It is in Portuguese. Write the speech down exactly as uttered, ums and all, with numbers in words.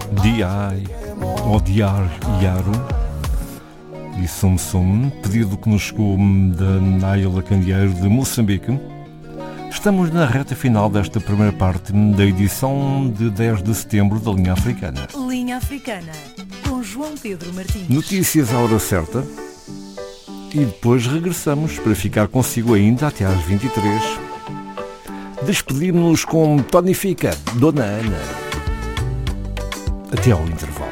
Diai ou Diar Yaro e Sum Sum, pedido que nos chegou da Naila Candeeiro de Moçambique. Estamos na reta final desta primeira parte da edição de dez de setembro da Linha Africana. Linha Africana, com João Pedro Martins. Notícias à hora certa e depois regressamos para ficar consigo ainda até às vinte e três. Despedimos-nos com Tonifica, Dona Ana. Até ao intervalo.